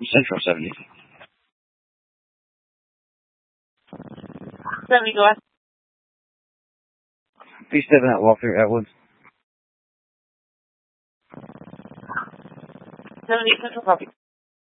Central 70. 70, go ahead. P7 at Walker Atwood. 70 Central, copy.